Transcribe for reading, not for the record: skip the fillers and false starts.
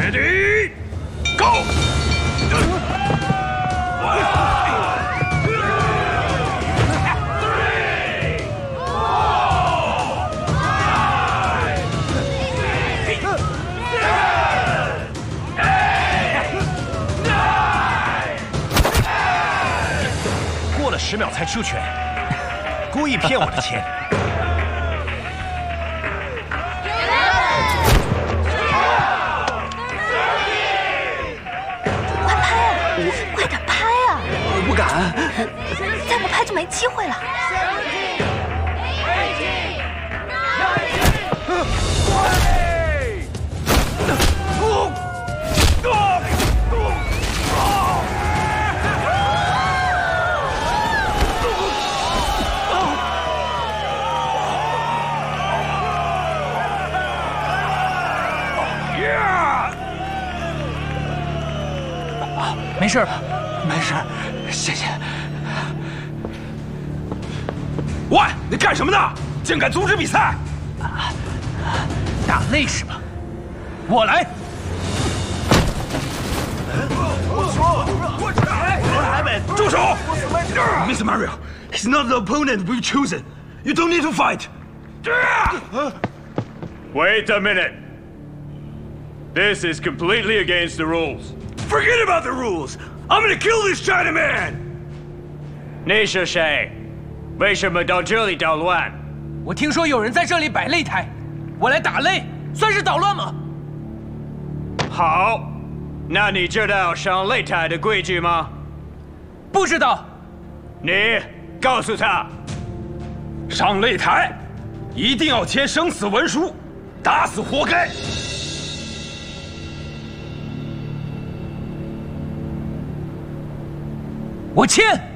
Ready, go！ 过了10秒才出拳，故意骗我的钱。 快拍啊！快点拍啊！ 我不敢， 再不拍就没机会了。 没事吧？没事，谢谢。 喂，你干什么呢？竟敢阻止比赛！ 打擂是吗？我来。 住手 ！Mr. Mario, he's not the opponent we've chosen. You don't need to fight. Wait a minute. This is completely against the rules. Forget about the rules. I'm gonna kill this Chinaman. 你是谁？为什么到这里捣乱？ 我听说有人在这里摆擂台，我来打擂，算是捣乱吗？ 好，那你知道上擂台的规矩吗？ 不知道。 你告诉他， 上擂台一定要签生死文书，打死活该。 我签。